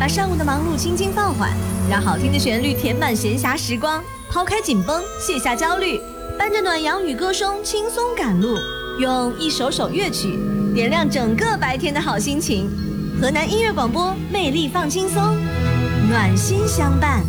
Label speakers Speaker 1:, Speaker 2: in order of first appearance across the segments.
Speaker 1: 上午的忙碌轻轻放缓，让好听的旋律填满闲暇时光，抛开紧绷，卸下焦虑，伴着暖阳与歌声轻松赶路，用一首首乐曲点亮整个白天的好心情。河南音乐广播，魅力放轻松，暖心相伴。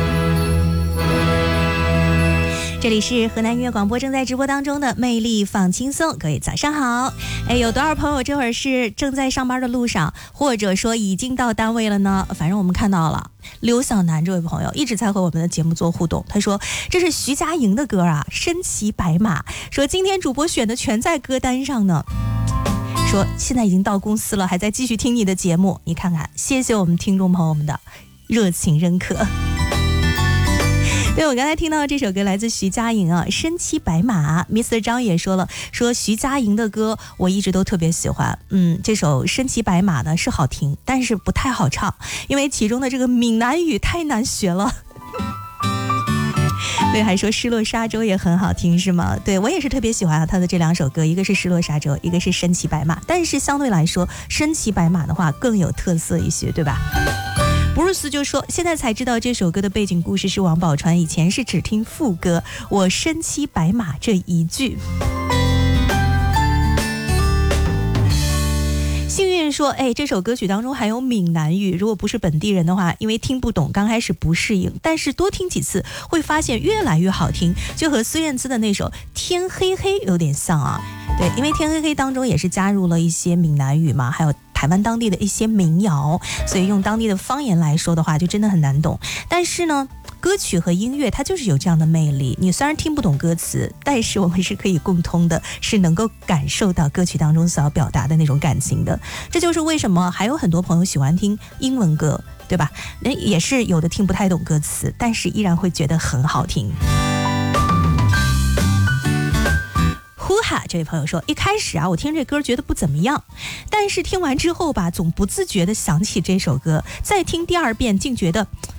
Speaker 2: 这里是河南音乐广播正在直播当中的魅力放轻松，各位早上好。有多少朋友这会儿是正在上班的路上，或者说已经到单位了呢？反正我们看到了刘小楠这位朋友一直在和我们的节目做互动，他说这是徐佳莹的歌啊，身骑白马，说今天主播选的全在歌单上呢，说现在已经到公司了，还在继续听你的节目，你看看，谢谢我们听众朋友们的热情认可。对，我刚才听到这首歌来自徐佳莹啊，身骑白马。Mr. 张也说了，说徐佳莹的歌我一直都特别喜欢。这首身骑白马呢是好听，但是不太好唱，因为其中的这个闽南语太难学了。对，还说失落沙洲也很好听是吗？对，我也是特别喜欢他的这两首歌，一个是失落沙洲，一个是身骑白马，但是相对来说身骑白马的话更有特色一些，对吧？布鲁斯就说现在才知道这首歌的背景故事是王宝钏以前是只听副歌我身骑白马这一句。幸运说这首歌曲当中还有闽南语，如果不是本地人的话，因为听不懂刚开始不适应，但是多听几次会发现越来越好听，就和孙燕姿的那首天黑黑有点像啊。对，因为天黑黑当中也是加入了一些闽南语嘛，还有台湾当地的一些民谣，所以用当地的方言来说的话就真的很难懂。但是呢歌曲和音乐它就是有这样的魅力，你虽然听不懂歌词，但是我们是可以共通的，是能够感受到歌曲当中所要表达的那种感情的。这就是为什么还有很多朋友喜欢听英文歌，对吧？也是有的听不太懂歌词，但是依然会觉得很好听。呼哈，这位朋友说，一开始啊我听这歌觉得不怎么样，但是听完之后吧总不自觉地想起这首歌，再听第二遍竟觉得